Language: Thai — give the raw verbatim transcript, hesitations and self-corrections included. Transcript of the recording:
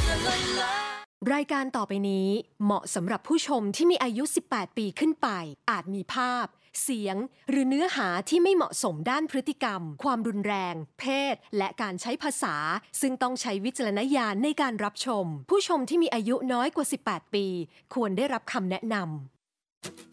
รายการต่อไปนี้เหมาะสำหรับผู้ชมที่มีอายุสิบแปดปีขึ้นไปอาจมีภาพเสียงหรือเนื้อหาที่ไม่เหมาะสมด้านพฤติกรรมความรุนแรงเพศและการใช้ภาษาซึ่งต้องใช้วิจารณญาณในการรับชมผู้ชมที่มีอายุน้อยกว่าสิบแปดปีควรได้รับคำแนะนำ